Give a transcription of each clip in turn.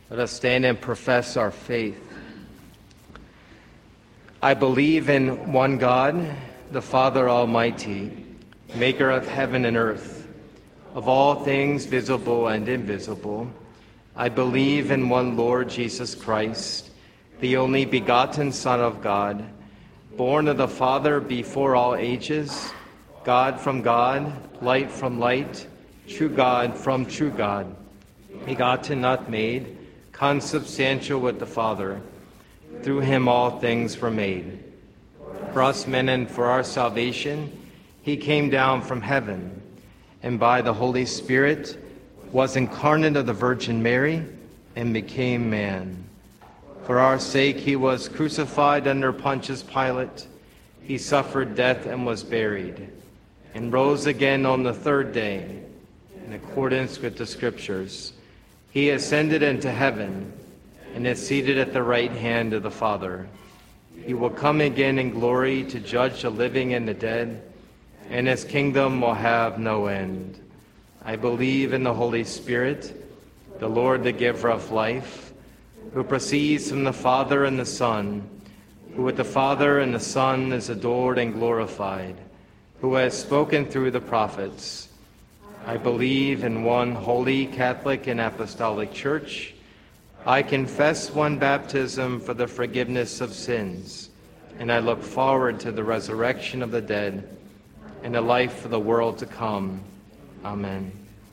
Let us stand and profess our faith. I believe in one God, the Father Almighty, maker of heaven and earth, of all things visible and invisible. I believe in one Lord Jesus Christ, the only begotten Son of God, born of the Father before all ages, God from God, light from light, true God from true God, begotten, not made, consubstantial with the Father. Through him all things were made. For us men and for our salvation, he came down from heaven, and by the Holy Spirit was incarnate of the Virgin Mary and became man. For our sake he was crucified under Pontius Pilate. He suffered death and was buried, and rose again on the third day, in accordance with the Scriptures. He ascended into heaven and is seated at the right hand of the Father. He will come again in glory to judge the living and the dead, and his kingdom will have no end. I believe in the Holy Spirit, the Lord, the giver of life, who proceeds from the Father and the Son, who with the Father and the Son is adored and glorified, who has spoken through the prophets. I believe in one holy, Catholic, and Apostolic Church. I confess one baptism for the forgiveness of sins, and I look forward to the resurrection of the dead and the life of the world to come. Amen.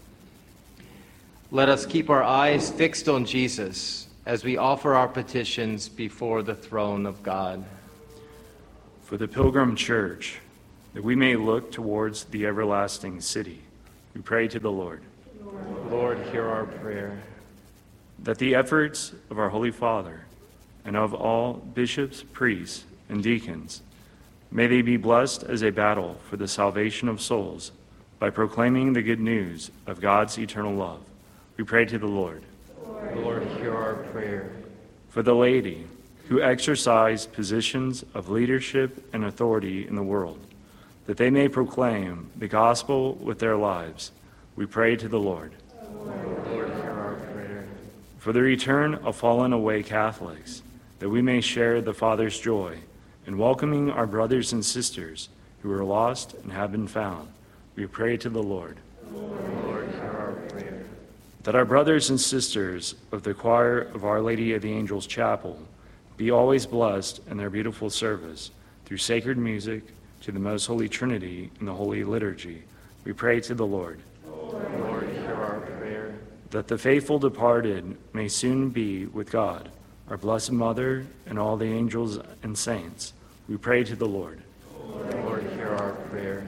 Let us keep our eyes fixed on Jesus as we offer our petitions before the throne of God. For the Pilgrim Church, that we may look towards the everlasting city, we pray to the Lord. Lord, hear our prayer. That the efforts of our Holy Father and of all bishops, priests, and deacons, may they be blessed as a battle for the salvation of souls by proclaiming the good news of God's eternal love. We pray to the Lord. Lord, hear our prayer. For the laity who exercise positions of leadership and authority in the world, that they may proclaim the gospel with their lives, we pray to the Lord. Lord, hear our prayer. For the return of fallen away Catholics, that we may share the Father's joy in welcoming our brothers and sisters who are lost and have been found, we pray to the Lord. Lord, hear our prayer. That our brothers and sisters of the choir of Our Lady of the Angels Chapel be always blessed in their beautiful service through sacred music to the Most Holy Trinity in the Holy Liturgy, we pray to the Lord. Lord, hear our prayer. That the faithful departed may soon be with God, our Blessed Mother, and all the angels and saints, we pray to the Lord. Lord, hear our prayer.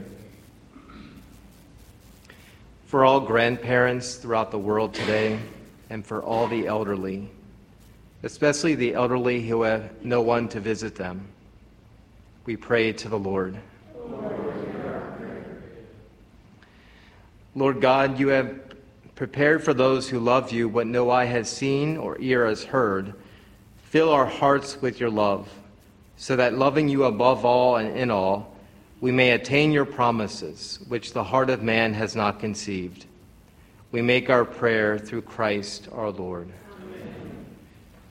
For all grandparents throughout the world today, and for all the elderly, especially the elderly who have no one to visit them, we pray to the Lord. Lord God, you have prepared for those who love you what no eye has seen or ear has heard. Fill our hearts with your love, so that loving you above all and in all, we may attain your promises, which the heart of man has not conceived. We make our prayer through Christ our Lord.